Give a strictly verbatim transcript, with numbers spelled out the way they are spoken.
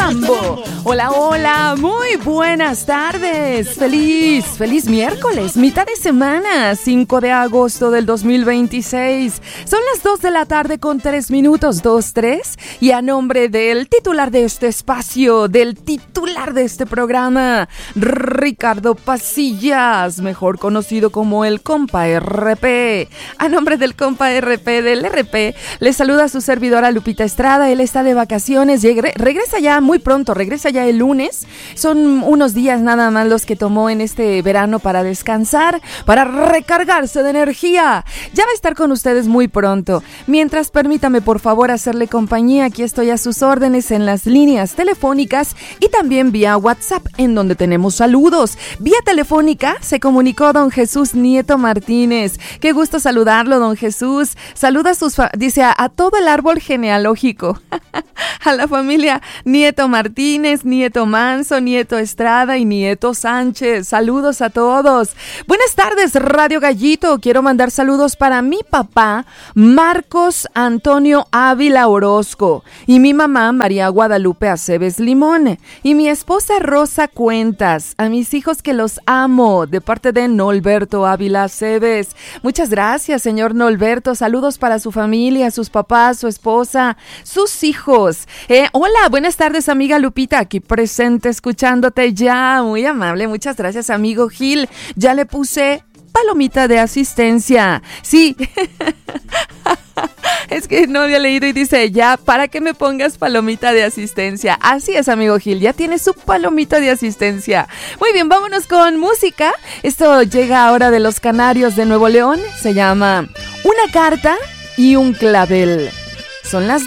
mambo. Hola, hola, muy buenas tardes. Feliz, feliz miércoles, mitad de semana, cinco de agosto del dos mil veintiséis. Son las dos de la tarde con tres minutos, dos, tres. Y a nombre del titular de este espacio, del titular de este programa, Ricardo Pasillas, mejor conocido como el Compa R P. A nombre del Compa R P, del R P, le saluda a su servidora Lupita Estrada. Él está de vacaciones, Llegre, regresa ya muy pronto, regresa ya el lunes. Son unos días nada más los que tomó en este verano para descansar, para recargarse de energía. Ya va a estar con ustedes muy pronto. Mientras, permítame por favor hacerle compañía. Aquí estoy a sus órdenes en las líneas telefónicas y también vía WhatsApp, en donde tenemos saludos. Vía telefónica se comunicó don Jesús Nieto Martínez. Qué gusto saludarlo, don Jesús. Saluda a sus, fa- dice a, a todo el árbol genealógico. A la familia Nieto Martínez, Nieto Manso, Nieto Estrada y Nieto Sánchez. Saludos a todos. Buenas tardes, Radio Gallito. Quiero mandar saludos para mi papá, Marcos Antonio Ávila Orozco, y mi mamá, María Guadalupe Aceves Limón, y mi esposa Rosa Cuentas. A mis hijos que los amo, de parte de Norberto Ávila Aceves. Muchas gracias, señor Norberto. Saludos para su familia, sus papás, su esposa, sus hijos. Eh, hola, buenas tardes, amiga Lupita, aquí presente escuchándote ya. Muy amable, muchas gracias, amigo Gil. Ya le puse palomita de asistencia. Sí. Es que no había leído y dice, ya, para que me pongas palomita de asistencia. Así es, amigo Gil, ya tiene su palomita de asistencia. Muy bien, vámonos con música. Esto llega ahora de los Canarios de Nuevo León. Se llama Una carta y un clavel. Son las